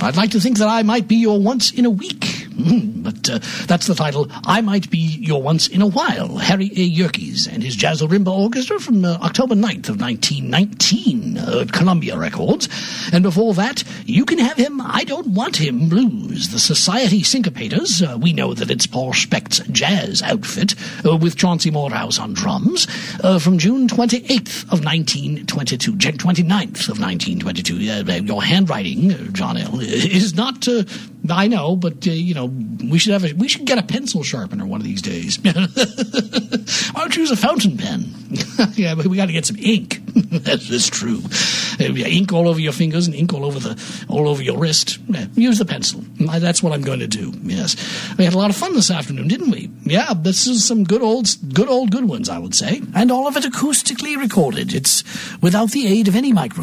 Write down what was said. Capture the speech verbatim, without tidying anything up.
I'd like to think that I might be your once in a week. Mm, but uh, that's the title. I Might Be Your Once in a While. Harry A. Yerkes and his Jazz Marimba Orchestra from uh, October ninth of nineteen nineteen uh, at Columbia Records. And before that, You Can Have Him, I Don't Want Him Blues. The Society Syncopators. Uh, we know that it's Paul Specht's jazz outfit uh, with Chauncey Morehouse on drums uh, from June twenty-eighth of nineteen twenty-two. June twenty-ninth of nineteen twenty-two. Uh, your handwriting, uh, John L., is not... Uh, I know, but, uh, you know, we should have a, we should get a pencil sharpener one of these days. Why don't you use a fountain pen? Yeah, but we got to get some ink. That's, that's true. Uh, ink all over your fingers and ink all over the all over your wrist. Yeah, use the pencil. That's what I'm going to do. Yes, we had a lot of fun this afternoon, didn't we? Yeah, this is some good old, good old good ones, I would say, and all of it acoustically recorded. It's without the aid of any microphone.